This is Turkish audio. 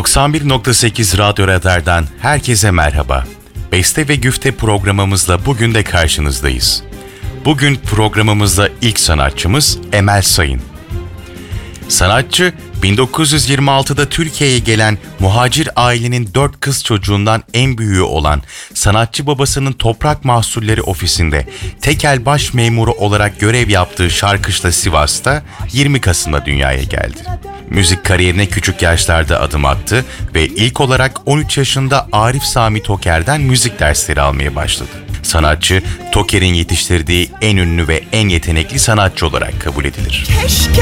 91.8 Radyo Radar'dan herkese merhaba. Beste ve Güfte programımızla bugün de karşınızdayız. Bugün programımızda ilk sanatçımız Emel Sayın. Sanatçı, 1926'da Türkiye'ye gelen muhacir ailenin 4 kız çocuğundan en büyüğü olan sanatçı babasının Toprak Mahsulleri Ofisi'nde tekel baş memuru olarak görev yaptığı Şarkışla Sivas'ta 20 Kasım'da dünyaya geldi. Müzik kariyerine küçük yaşlarda adım attı ve ilk olarak 13 yaşında Arif Sami Toker'den müzik dersleri almaya başladı. Sanatçı, Toker'in yetiştirdiği en ünlü ve en yetenekli sanatçı olarak kabul edilir.